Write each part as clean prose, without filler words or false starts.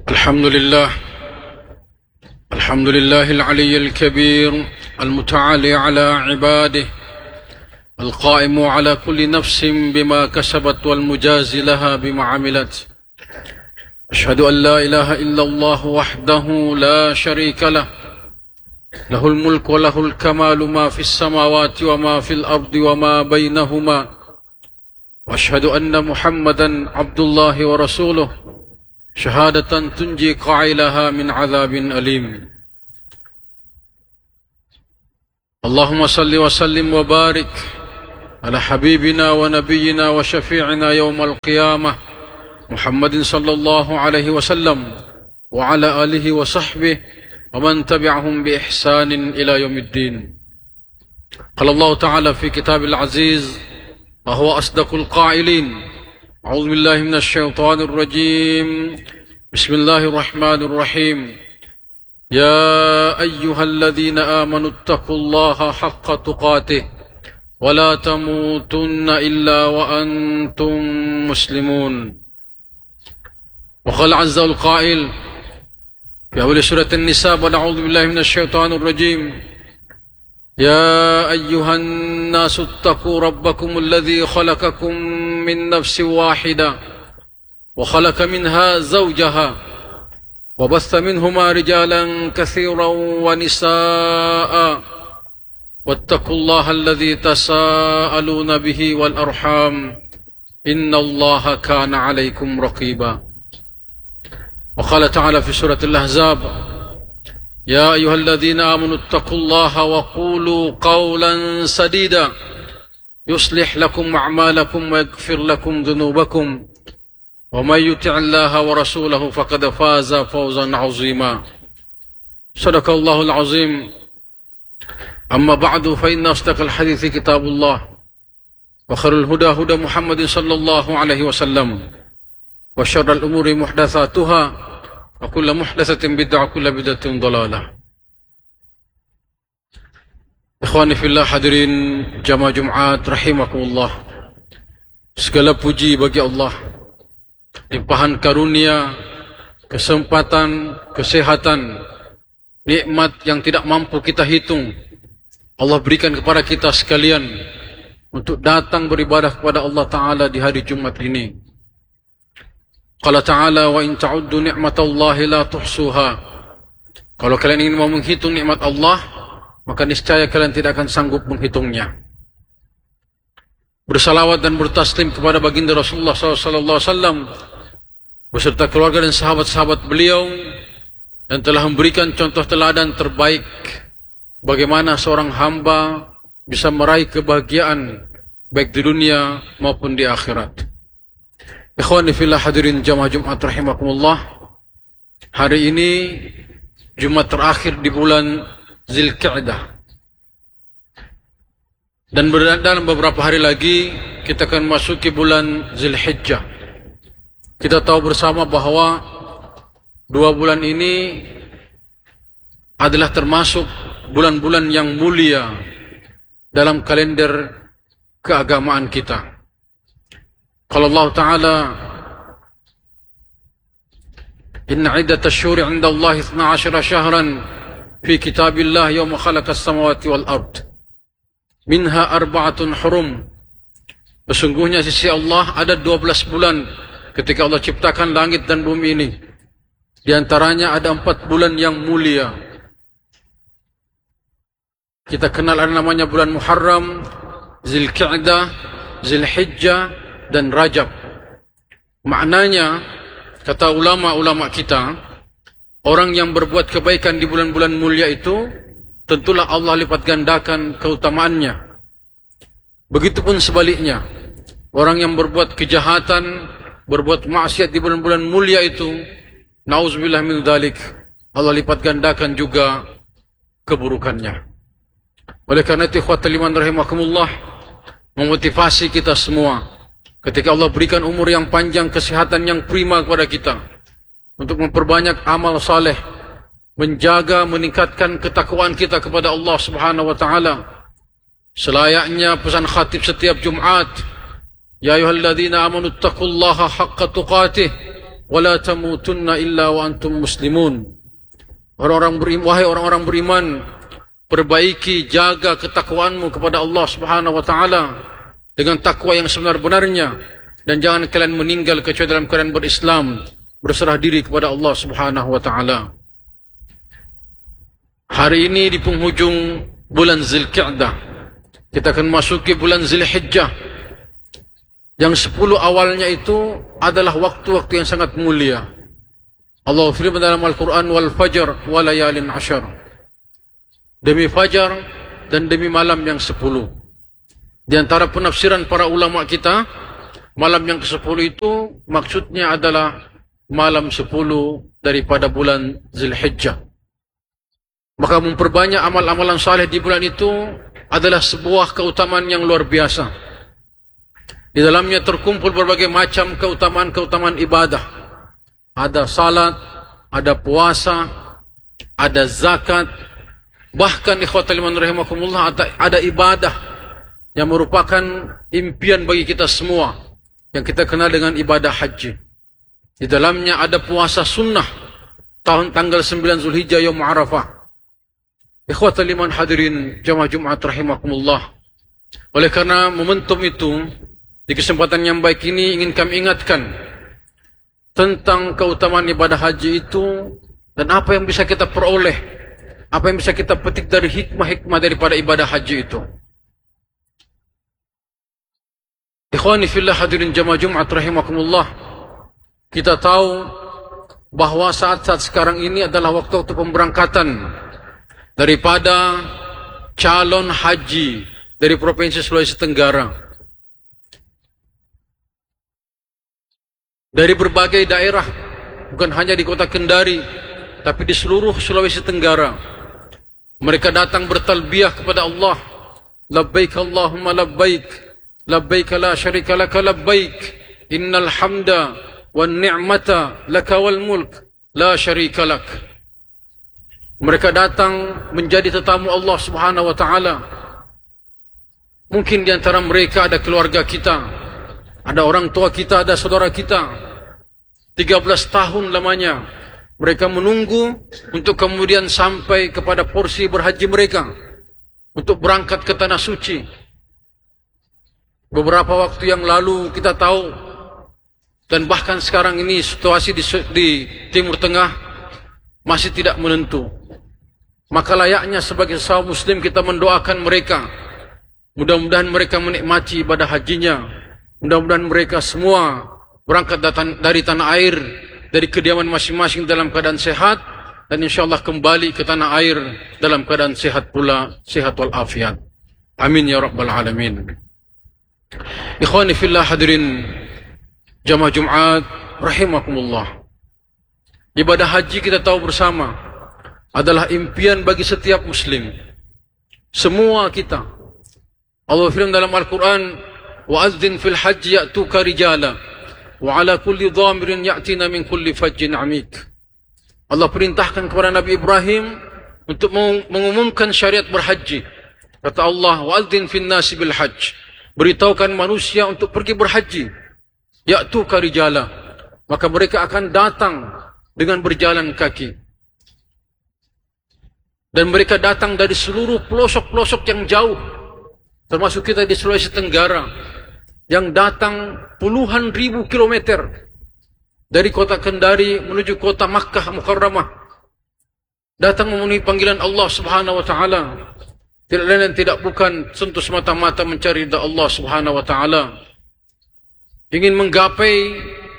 الحمد لله العلي الكبير المتعالي على عباده القائم على كل نفس بما كسبت والمجازي لها بما عملت. أشهد أن لا إله إلا الله وحده لا شريك له له الملك وله الكمال ما في السماوات وما في الأرض وما بينهما. وأشهد أن محمدا عبد الله ورسوله شهادة تنجي قائلها من عذاب أليم. اللهم صل وسلم وبارك على حبيبنا ونبينا وشفيعنا يوم القيامة محمد صلى الله عليه وسلم وعلى آله وصحبه ومن تبعهم بإحسان إلى يوم الدين. قال الله تعالى في كتاب العزيز وهو أصدق القائلين: أعوذ بالله من الشيطان الرجيم بسم الله الرحمن الرحيم يا أيها الذين آمنوا اتقوا الله حق تقاته ولا تموتن إلا وأنتم مسلمون. وقال عز القائل في أول سورة النساء: ونعوذ بالله من الشيطان الرجيم يا أيها الناس اتقوا ربكم الذي خلقكم من نفس واحدة وخلق منها زوجها وبث منهما رجالا كثيرا ونساء واتقوا الله الذي تساءلون به والأرحام إن الله كان عليكم رقيبا. وقال تعالى في سورة الأحزاب: يا أيها الذين آمنوا اتقوا الله وقولوا قولا سديدا يصلح لكم أعمالكم ويغفر لكم ذنوبكم ومن يطع الله ورسوله فقد فاز فوزا عظيما. صدق الله العظيم. أما بعد فإن أصدق الحديث كتاب الله وخير الهدى هدى محمد صلى الله عليه وسلم وشر الأمور محدثاتها وكل محدثة بدعة وكل بدعة ضلالة. Ikhwani fillah, hadirin jamaah Jumat rahimakumullah. Segala puji bagi Allah, limpahan karunia, kesempatan, kesehatan, nikmat yang tidak mampu kita hitung Allah berikan kepada kita sekalian untuk datang beribadah kepada Allah Ta'ala di hari Jumat ini. Qala Ta'ala: wa in ta'uddu ni'matallahi la tuhsuha. Kalau kalian ingin mau menghitung nikmat Allah, maka niscaya kalian tidak akan sanggup menghitungnya. Bersalawat dan bertaslim kepada baginda Rasulullah SAW beserta keluarga dan sahabat-sahabat beliau yang telah memberikan contoh teladan terbaik bagaimana seorang hamba bisa meraih kebahagiaan baik di dunia maupun di akhirat. Ikhwani fillah, hadirin jamaah Jumat rahimakumullah. Hari ini Jumat terakhir di bulan Dzulqa'dah, dan dalam beberapa hari lagi kita akan masuki bulan Dzulhijjah. Kita tahu bersama bahwa 2 bulan ini adalah termasuk bulan-bulan yang mulia dalam kalender keagamaan kita. Qala Allah Ta'ala: inna iddatash syuhuri 'inda Allah 12 syahran fi kitabillah yawma khalaqas samawati wal ard minha arba'atun hurum. Sesungguhnya sisi Allah ada 12 bulan ketika Allah ciptakan langit dan bumi ini. Di antaranya ada 4 bulan yang mulia. Kita kenal ada namanya bulan Muharram, Dzulqa'dah, Dzulhijjah dan Rajab. Maknanya, kata ulama-ulama kita, orang yang berbuat kebaikan di bulan-bulan mulia itu tentulah Allah lipat gandakan keutamaannya. Begitupun sebaliknya, orang yang berbuat kejahatan, berbuat maksiat di bulan-bulan mulia itu, na'udzubillah min dzalik, Allah lipat gandakan juga keburukannya. Oleh karena itu, ikhwatal iman rahimakumullah, memotivasi kita semua ketika Allah berikan umur yang panjang, kesehatan yang prima kepada kita, untuk memperbanyak amal saleh, menjaga, meningkatkan ketakwaan kita kepada Allah Subhanahu wa Ta'ala. Selayaknya pesan khatib setiap Jumat: ya ayyuhalladzina amanu taqullaha haqqa tuqatih وَلَا تَمُوتُنَّ إِلَّا وَأَنْتُمْ مُسْلِمُونَ. Wahai orang-orang beriman, perbaiki, jaga ketakwaanmu kepada Allah Subhanahu wa taala dengan takwa yang sebenar-benarnya, dan jangan kalian meninggal kecuali dalam keadaan berislam, berserah diri kepada Allah Subhanahu wa taala. Hari ini di penghujung bulan Zulqa'dah, kita akan masuki bulan Zulhijjah. Yang 10 awalnya itu adalah waktu-waktu yang sangat mulia. Allah firman dalam Al-Quran, wal fajr wa layalin ashar. Demi fajar dan demi malam yang 10. Di antara penafsiran para ulama kita, malam yang ke-10 itu maksudnya adalah malam 10 daripada bulan Zulhijjah. Maka memperbanyak amal-amalan saleh di bulan itu adalah sebuah keutamaan yang luar biasa. Di dalamnya terkumpul berbagai macam keutamaan-keutamaan ibadah. Ada salat, ada puasa, ada zakat, bahkan ikhwatal iman rahimakumullah, ada ibadah yang merupakan impian bagi kita semua, yang kita kenal dengan ibadah haji. Di dalamnya ada puasa sunnah tanggal 9 Zulhijjah Yaum Arafah. Ikhwatal iman hadirin jamaah Jumat rahimakumullah. Oleh karena momentum itu, di kesempatan yang baik ini ingin kami ingatkan tentang keutamaan ibadah haji itu dan apa yang bisa kita peroleh, apa yang bisa kita petik dari hikmah-hikmah daripada ibadah haji itu. Ikhwani fillah hadirin jamaah Jumat rahimakumullah, kita tahu bahwa saat-saat sekarang ini adalah waktu-waktu pemberangkatan daripada calon haji dari Provinsi Sulawesi Tenggara. Dari berbagai daerah, bukan hanya di kota Kendari, tapi di seluruh Sulawesi Tenggara, mereka datang bertalbiyah kepada Allah. Labbaik Allahumma labbaik, labbaik la syarika laka labbaik, innal hamda wan ni'mata laka wal mulk la syarika lak. Mereka datang menjadi tetamu Allah Subhanahu wa taala. Mungkin di antara mereka ada keluarga kita, ada orang tua kita, ada saudara kita. 13 tahun lamanya mereka menunggu untuk kemudian sampai kepada porsi berhaji mereka, untuk berangkat ke Tanah Suci. Beberapa waktu yang lalu kita tahu, dan bahkan sekarang ini situasi di Timur Tengah masih tidak menentu. Maka layaknya sebagai sesama muslim kita mendoakan mereka. Mudah-mudahan mereka menikmati ibadah hajinya. Mudah-mudahan mereka semua berangkat dari tanah air, dari kediaman masing-masing dalam keadaan sehat, dan insyaAllah kembali ke tanah air dalam keadaan sehat pula, sehat walafiat. Amin ya rabbal alamin. Ikhwani fillah hadirin jamaah Jumat rahimakumullah. Ibadah haji kita tahu bersama adalah impian bagi setiap muslim. Semua kita. Allah firman dalam Al-Quran, wa'adzin fil haji ya'tuka rijala wa ala kulli dhamirin ya'tina min kulli fajjin amik. Allah perintahkan kepada Nabi Ibrahim untuk mengumumkan syariat berhaji. Kata Allah, wa'adzin fin nasi bil hajj, beritahukan manusia untuk pergi berhaji. Ya'tuka rijala, maka mereka akan datang dengan berjalan kaki. Dan mereka datang dari seluruh pelosok-pelosok yang jauh, termasuk kita di Sulawesi Tenggara, yang datang puluhan ribu kilometer dari kota Kendari menuju kota Makkah Mukarramah, datang memenuhi panggilan Allah Subhanahu wa taala. Tidak lain dan tidak bukan tentu semata-mata mencari ridha Allah Subhanahu wa taala, ingin menggapai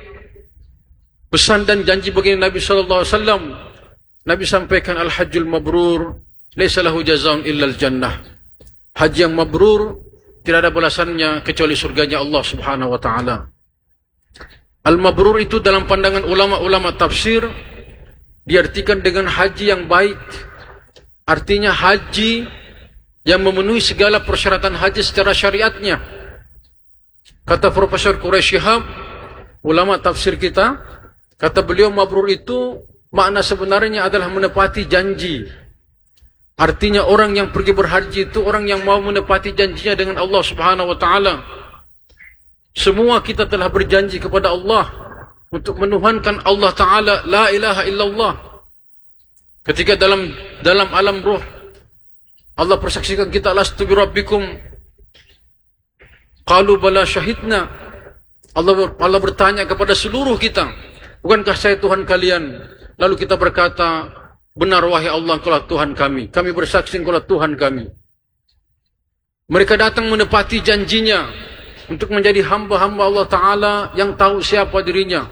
pesan dan janji bagi Nabi sallallahu alaihi wasallam. Nabi sampaikan, al-hajjul mabrur laisa lahu jazaa'un illa al-jannah. Haji yang mabrur tidak ada balasannya kecuali surganya Allah Subhanahu wa taala. Al-mabrur itu dalam pandangan ulama-ulama tafsir diartikan dengan haji yang baik. Artinya haji yang memenuhi segala persyaratan haji secara syariatnya. Kata Profesor Quraish Shihab, ulama tafsir kita, kata beliau mabrur itu makna sebenarnya adalah menepati janji. Artinya orang yang pergi berhaji itu orang yang mau menepati janjinya dengan Allah Subhanahu wa taala. Semua kita telah berjanji kepada Allah untuk menuhankan Allah Ta'ala, la ilaha illallah. Ketika dalam alam ruh Allah persaksikan kita, lastu bi rabbikum, qalu bala syahidna. Allah bertanya kepada seluruh kita, bukankah saya Tuhan kalian? Lalu kita berkata, benar wahai Allah, Engkaulah Tuhan kami. Kami bersaksi Engkaulah Tuhan kami. Mereka datang menepati janjinya untuk menjadi hamba-hamba Allah Ta'ala yang tahu siapa dirinya.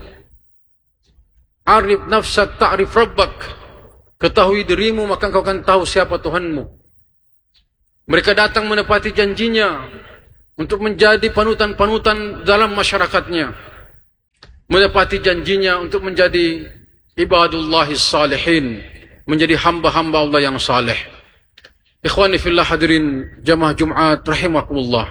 Arif nafsak ta'rif rabbak. Ketahui dirimu, maka engkau akan tahu siapa Tuhanmu. Mereka datang menepati janjinya untuk menjadi panutan-panutan dalam masyarakatnya. Menepati janjinya untuk menjadi ibadullahis salihin, menjadi hamba-hamba Allah yang saleh. Ikhwani fillah hadirin jamaah Jumat rahimakumullah.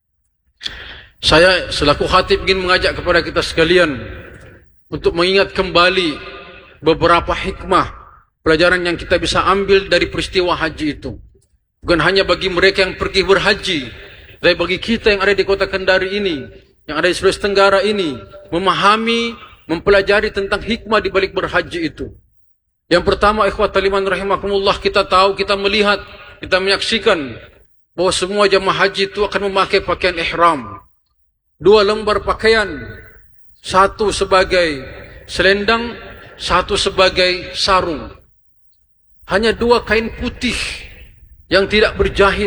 Saya selaku khatib ingin mengajak kepada kita sekalian untuk mengingat kembali beberapa hikmah pelajaran yang kita bisa ambil dari peristiwa haji itu. Bukan hanya bagi mereka yang pergi berhaji, tapi bagi kita yang ada di kota Kendari ini, yang ada di Sulawesi Tenggara ini, memahami, mempelajari tentang hikmah di balik berhaji itu. Yang pertama, ikhwatal iman rahimakumullah, kita tahu, kita melihat, kita menyaksikan bahwa semua jamaah haji itu akan memakai pakaian ihram. 2 lembar pakaian, satu sebagai selendang, satu sebagai sarung. Hanya 2 kain putih yang tidak berjahit,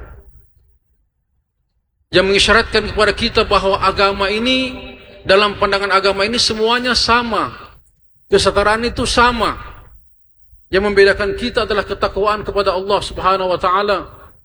yang mengisyaratkan kepada kita bahwa agama ini, dalam pandangan agama ini semuanya sama. Kesetaraan itu sama. Yang membedakan kita adalah ketakwaan kepada Allah Subhanahu wa Ta'ala.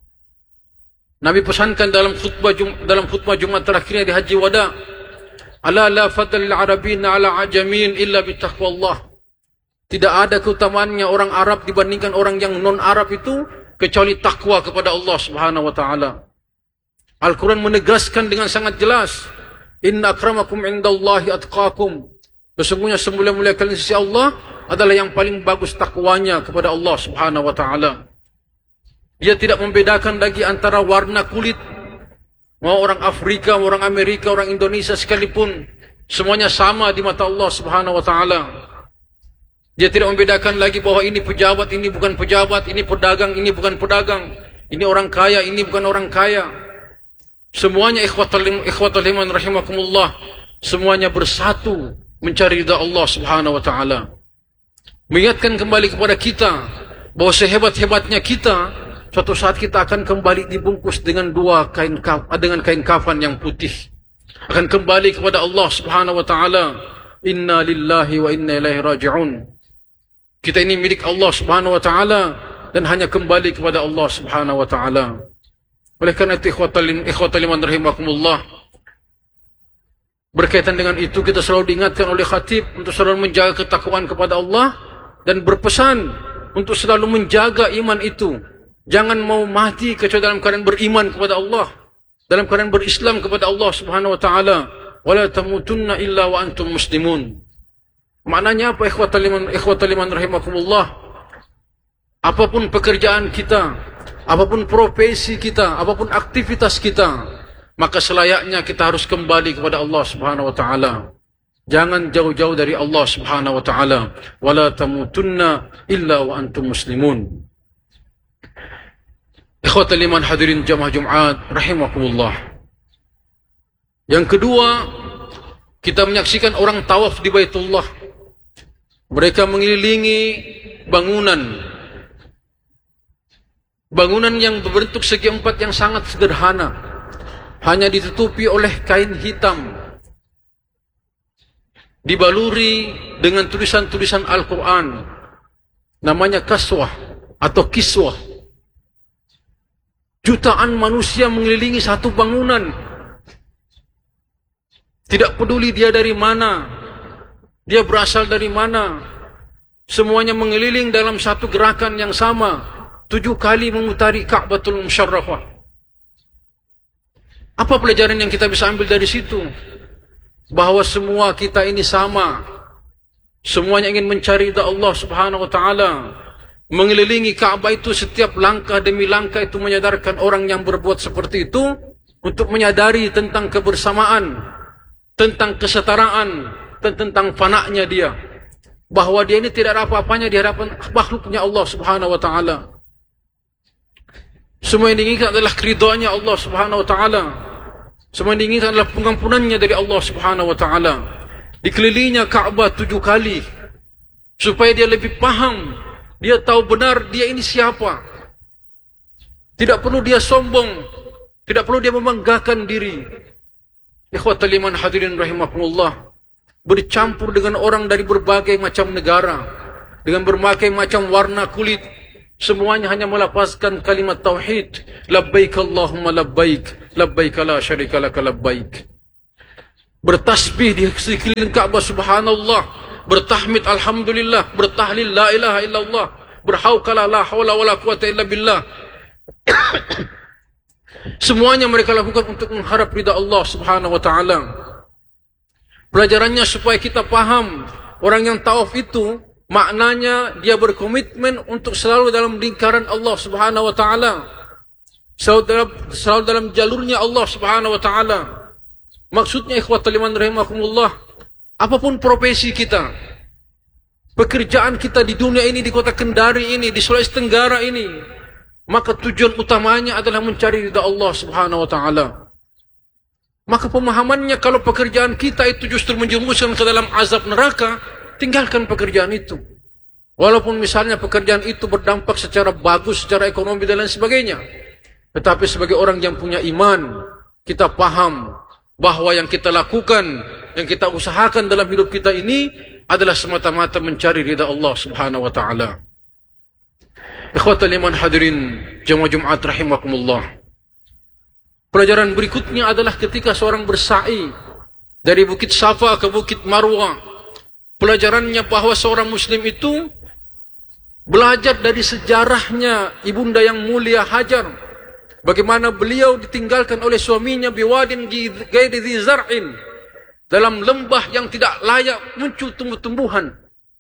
Nabi pesankan dalam khutbah Jumat terakhirnya di Haji Wada, ala la fadl lil arabin ala ajamin illa bi taqwallah. Tidak ada keutamaannya orang Arab dibandingkan orang yang non Arab itu kecuali takwa kepada Allah Subhanahu wa Ta'ala. Al-Quran menegaskan dengan sangat jelas, inna akramakum indallahi atqakum. Sesungguhnya semulia-mulia kalian di sisi Allah adalah yang paling bagus takwanya kepada Allah Subhanahu wa Ta'ala. Dia tidak membedakan lagi antara warna kulit, mau orang Afrika, mau orang Amerika, orang Indonesia sekalipun, semuanya sama di mata Allah Subhanahu wa Ta'ala. Dia tidak membedakan lagi bahwa ini pejabat, ini bukan pejabat, ini pedagang, ini bukan pedagang, ini orang kaya, ini bukan orang kaya. Semuanya ikhwatul iman rahimakumullah, semuanya bersatu mencari ridha Allah Subhanahu wa Ta'ala. Mengingatkan kembali kepada kita bahwa sehebat-hebatnya kita, suatu saat kita akan kembali dibungkus dengan kain kafan yang putih. Akan kembali kepada Allah Subhanahu wa Ta'ala. Inna lillahi wa inna ilaihi raji'un. Kita ini milik Allah Subhanahu wa Ta'ala dan hanya kembali kepada Allah Subhanahu wa Ta'ala. Oleh karena itu ikhwatal iman rahimakumullah, berkaitan dengan itu kita selalu diingatkan oleh khatib untuk selalu menjaga ketakwaan kepada Allah dan berpesan untuk selalu menjaga iman itu. Jangan mau mati kecuali dalam keadaan beriman kepada Allah, dalam keadaan berislam kepada Allah Subhanahu wa Ta'ala. Wala tamutunna illa wa antum muslimun. Maknanya apa ikhwatal iman rahimakumullah? Apapun pekerjaan kita, apapun profesi kita, apapun aktivitas kita, maka selayaknya kita harus kembali kepada Allah Subhanahu wa Ta'ala. Jangan jauh-jauh dari Allah Subhanahu wa Ta'ala. Wala tamutunna illa wa antum muslimun. Ikhwatal iman hadirin jamaah Jumat rahimakumullah. Yang kedua, kita menyaksikan orang tawaf di Baitullah. Mereka mengelilingi bangunan yang berbentuk segi empat yang sangat sederhana, hanya ditutupi oleh kain hitam, dibaluri dengan tulisan-tulisan Al-Quran, namanya kaswah atau kiswah. Jutaan manusia mengelilingi satu bangunan, tidak peduli dia dari mana, dia berasal dari mana, semuanya mengeliling dalam satu gerakan yang sama, 7 kali memutari Ka'batul Musyarrafah. Apa pelajaran yang kita bisa ambil dari situ? Bahwa semua kita ini sama, semuanya ingin mencari ridha Allah Subhanahu wa Ta'ala. Mengelilingi Ka'bah itu, setiap langkah demi langkah itu menyadarkan orang yang berbuat seperti itu untuk menyadari tentang kebersamaan, tentang kesetaraan, tentang fanaknya dia, bahwa dia ini tidak ada apa-apanya di hadapan makhluknya Allah Subhanahu wa taala. Semua yang diinginkan adalah keridhaannya Allah Subhanahu wa taala. Semua yang diinginkan adalah pengampunannya dari Allah Subhanahu wa taala. Dikelilinginya Ka'bah 7 kali supaya dia lebih paham, dia tahu benar dia ini siapa. Tidak perlu dia sombong, tidak perlu dia membanggakan diri. Ikhwatal iman hadirin rahimakumullah, bercampur dengan orang dari berbagai macam negara, dengan berbagai macam warna kulit, semuanya hanya melafazkan kalimat tauhid, labbaik Allahumma labbaik, labbaik la syarika laka labbaik. Bertasbih di sekeliling Ka'bah subhanallah, bertahmid alhamdulillah, bertahlil la ilaha illallah, berhaukala la haula wala quwata illa billah. Semuanya mereka lakukan untuk mengharap ridha Allah Subhanahu wa taala. Pelajarannya supaya kita paham, orang yang tawaf itu maknanya dia berkomitmen untuk selalu dalam lingkaran Allah Subhanahu wa taala. Selalu dalam jalurnya Allah Subhanahu wa taala. Maksudnya ikhwatul iman rahimakumullah, apapun profesi kita, pekerjaan kita di dunia ini, di kota Kendari ini, di Sulawesi Tenggara ini, maka tujuan utamanya adalah mencari ridha Allah Subhanahu wa taala. Maka pemahamannya kalau pekerjaan kita itu justru menjerumuskan ke dalam azab neraka, tinggalkan pekerjaan itu. Walaupun misalnya pekerjaan itu berdampak secara bagus, secara ekonomi dan lain sebagainya. Tetapi sebagai orang yang punya iman, kita paham bahwa yang kita lakukan, yang kita usahakan dalam hidup kita ini adalah semata-mata mencari ridha Allah Subhanahu wa taala. Ikhwatal iman hadirin jamaah Jumat rahimakumullah. Pelajaran berikutnya adalah ketika seorang bersa'i dari Bukit Safa ke Bukit Marwah. Pelajarannya bahwa seorang muslim itu belajar dari sejarahnya ibunda yang mulia Hajar. Bagaimana beliau ditinggalkan oleh suaminya biwadin ghairi dzi zar'in, dalam lembah yang tidak layak muncul tumbuh-tumbuhan.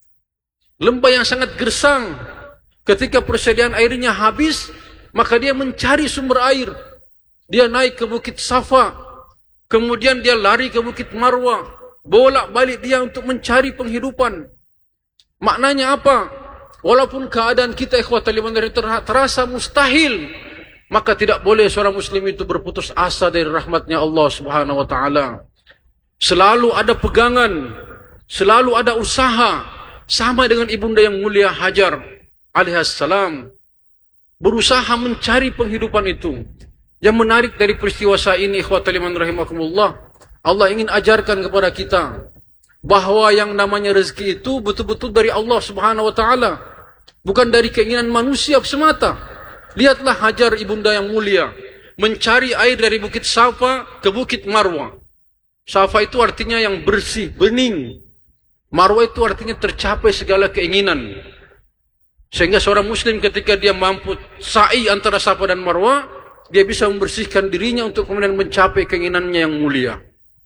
Lembah yang sangat gersang. Ketika persediaan airnya habis, maka dia mencari sumber air. Dia naik ke Bukit Safa, kemudian dia lari ke Bukit Marwah, bolak-balik dia untuk mencari penghidupan. Maknanya apa? Walaupun keadaan kita ikhwatal iman terasa mustahil, maka tidak boleh seorang muslim itu berputus asa dari rahmatnya Allah Subhanahu wa taala. Selalu ada pegangan, selalu ada usaha, sama dengan ibunda yang mulia Hajar alaihissalam, berusaha mencari penghidupan itu. Yang menarik dari peristiwa ini ikhwatal iman rahimakumullah, Allah ingin ajarkan kepada kita bahwa yang namanya rezeki itu betul-betul dari Allah Subhanahu wa taala, bukan dari keinginan manusia semata. Lihatlah Hajar ibunda yang mulia mencari air dari Bukit Safa ke Bukit Marwah. Safa itu artinya yang bersih, bening. Marwah itu artinya tercapai segala keinginan. Sehingga seorang muslim ketika dia mampu sa'i antara Safa dan Marwah, dia bisa membersihkan dirinya untuk kemudian mencapai keinginannya yang mulia.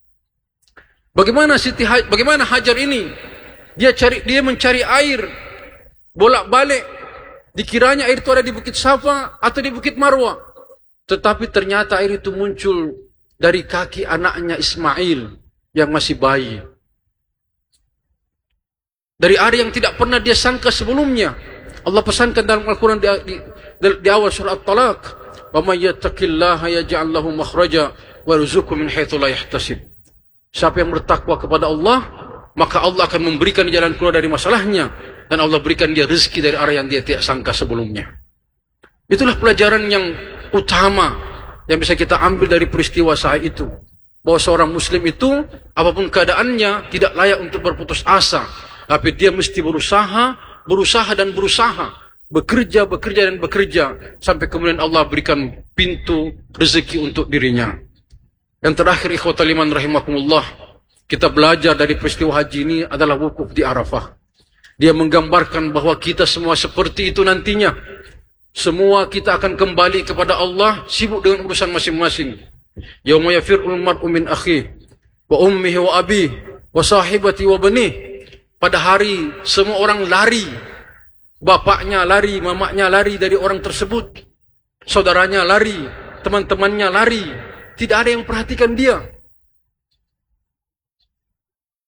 Bagaimana Hajar ini? Dia mencari air bolak-balik. Dikiranya air itu ada di Bukit Safa atau di Bukit Marwah. Tetapi ternyata air itu muncul dari kaki anaknya Ismail yang masih bayi. Dari air yang tidak pernah dia sangka sebelumnya. Allah pesankan dalam Al-Quran di awal surah At-Talaq, "Wa may yattaqillaha yaj'al lahu makhraja wa yarzuqhu min haitsu la yahtasib." Siapa yang bertakwa kepada Allah, maka Allah akan memberikan jalan keluar dari masalahnya, dan Allah berikan dia rezeki dari arah yang dia tidak sangka sebelumnya. Itulah pelajaran yang utama yang bisa kita ambil dari peristiwa saat itu, bahwa seorang muslim itu apapun keadaannya tidak layak untuk berputus asa, tapi dia mesti berusaha dan berusaha, bekerja dan bekerja sampai kemudian Allah berikan pintu rezeki untuk dirinya. Yang terakhir ikhwatal iman rahimakumullah, kita belajar dari peristiwa haji ini adalah wukuf di Arafah. Dia menggambarkan bahwa kita semua seperti itu nantinya. Semua kita akan kembali kepada Allah, sibuk dengan urusan masing-masing. Yauma yafirul mar'u min akhihi wa ummihi wa abihi wa sahibati wa banihi. Pada hari semua orang lari, bapaknya lari, mamanya lari dari orang tersebut, saudaranya lari, teman-temannya lari, tidak ada yang perhatikan dia.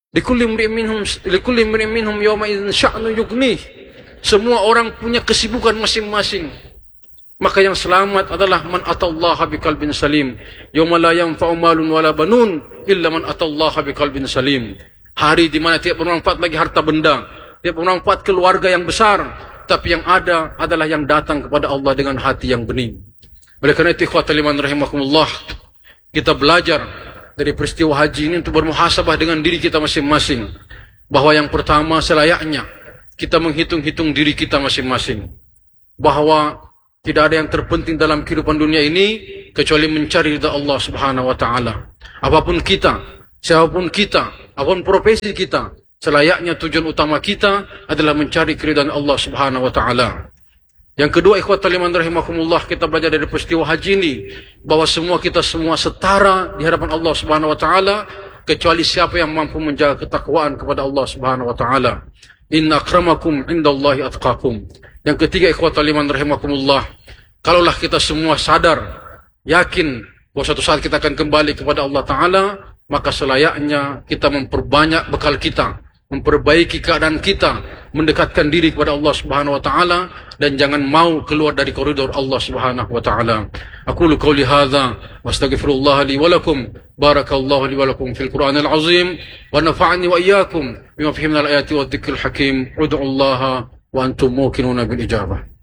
Likulli imri'in minhum yawma idzin sya'nu yughnih. Semua orang punya kesibukan masing-masing. Maka yang selamat adalah man atallaha biqalbin salim. Yauma la yanfa'u malun wala banun illa man atallaha biqalbin salim. Hari di mana tidak bermanfaat lagi harta benda, tidak bermanfaat keluarga yang besar, tapi yang ada adalah yang datang kepada Allah dengan hati yang bening. Oleh karena itu, ikhwatal iman rahimakumullah, kita belajar dari peristiwa haji ini untuk bermuhasabah dengan diri kita masing-masing. Bahwa yang pertama, selayaknya kita menghitung-hitung diri kita masing-masing. Bahwa tidak ada yang terpenting dalam kehidupan dunia ini kecuali mencari ridha Allah Subhanahu wa taala. Apapun kita, siapapun kita, apapun profesi kita, selayaknya tujuan utama kita adalah mencari keridhaan Allah Subhanahu wa taala. Yang kedua, ikhwatal iman rahimakumullah, kita belajar dari peristiwa haji ini bahwa kita semua setara di hadapan Allah Subhanahu wa taala kecuali siapa yang mampu menjaga ketakwaan kepada Allah Subhanahu wa taala. Inna akramakum indallahi atqakum. Yang ketiga, ikhwatal iman rahimakumullah, kalaulah kita semua sadar, yakin bahwa suatu saat kita akan kembali kepada Allah Ta'ala, maka selayaknya kita memperbanyak bekal kita, memperbaiki keadaan kita, mendekatkan diri kepada Allah Subhanahu wa taala, dan jangan mau keluar dari koridor Allah Subhanahu wa taala. Aqulu qouli hadza wa astaghfirullah li wa lakum. Barakallahu li wa lakum fil Qur'anil azim wa nafa'ani wa iyyakum bima fihi minal ayati wadh dhikril hakim. Ud'ullaha wa antum muqinuna bil ijabah.